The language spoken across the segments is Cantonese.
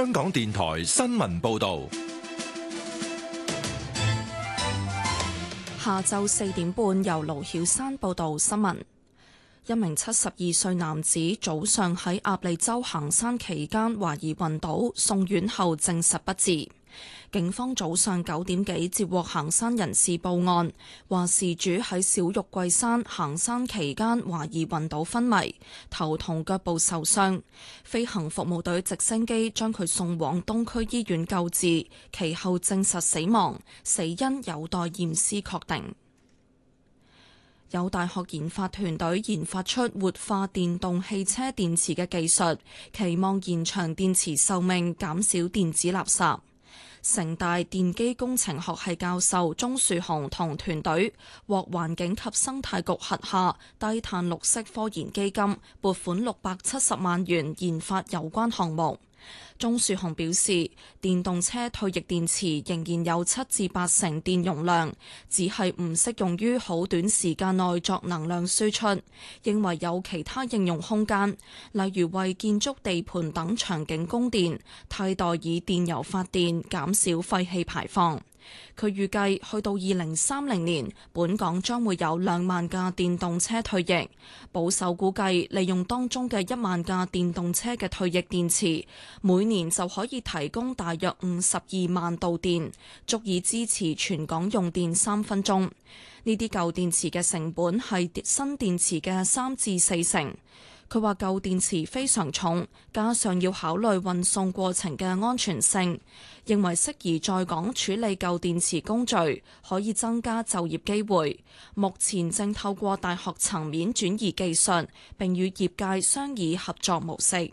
香港電台新聞報道。 下晝4點半，由盧曉珊報道新聞。一名72歲男子早上喺鴨脷洲行山期間懷疑暈倒，送院後證實不治。警方早上9點幾接獲行山人士報案，話事主喺小玉桂山行山期間懷疑暈倒昏迷，頭同腳部受傷。飛行服務隊直升機將佢送往東區醫院救治，其後證實死亡，死因有待驗屍確定。有大學研發團隊研發出活化電動汽車電池嘅技術，期望延長電池壽命，減少電子垃圾。城大電機工程學系教授鍾樹雄同團隊獲環境及生態局轄下低碳綠色科研基金撥款670萬元研發有關項目。鍾樹雄表示，電動車退役電池仍然有7至8成電容量，只係唔適用於好短時間內作能量輸出，認為有其他應用空間，例如為建築地盤等場景供電，替代以電油發電，減少廢氣排放。佢預計去到2030年，本港將會有2萬架電動車退役。保守估計，利用當中嘅1萬架電動車嘅退役電池，每年就可以提供大約52萬度電，足以支持全港用電3分鐘。呢啲舊電池嘅成本係新電池嘅3至4成。佢話舊電池非常重，加上要考慮運送過程嘅安全性，認為適宜在港處理舊電池工序，可以增加就業機會。目前正透過大學層面轉移技術，並與業界商議合作模式。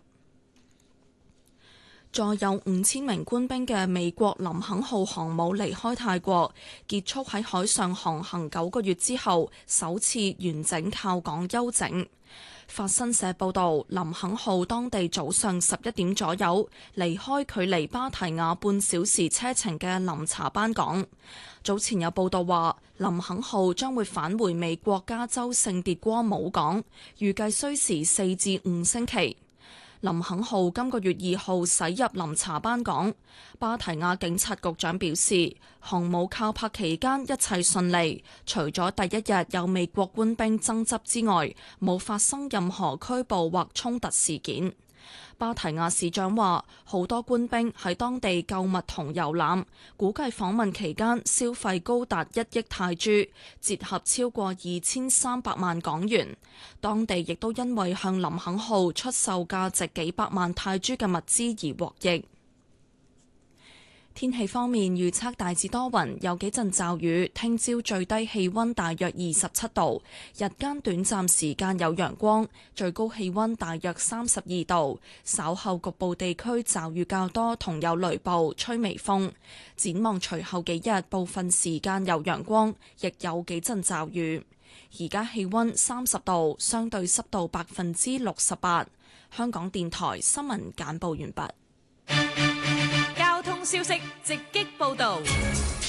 載有5000名官兵嘅美國林肯號航母離開泰國，結束喺海上航行9個月之後，首次完整靠港休整。法新社報導，林肯號當地早上11點左右離開距離芭提雅半小時車程嘅林查班港。早前有報道話，林肯號將會返回美國加州聖迭戈姆港，預計需時4至5星期。林肯號今個月2號駛入林查班港。芭提雅警察局長表示，航母靠泊期間一切順利，除咗第一日有美國官兵爭執之外，冇發生任何拘捕或衝突事件。芭提雅市長話，好多官兵喺當地購物同遊覽，估計訪問期間消費高達1億泰銖，折合超過2300萬港元。當地亦都因為向林肯號出售價值幾百萬泰銖嘅物資而獲益。天氣方面，預測大致多雲，有幾陣驟雨。聽朝最低氣溫大約27度，日間短暫時間有陽光，最高氣溫大約32度。稍後局部地區驟雨較多，同有雷暴，吹微風。展望隨後幾日，部分時間有陽光，亦有幾陣驟雨。而家氣溫30度，相對濕度68%。香港電台新聞簡報完畢。 交通消息直擊報道。